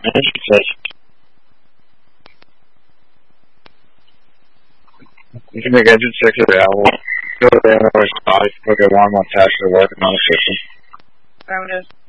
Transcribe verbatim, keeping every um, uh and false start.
Engine six. You can make engine six available. Go there and always stop. Go get one more test for working on the system. Affirmative.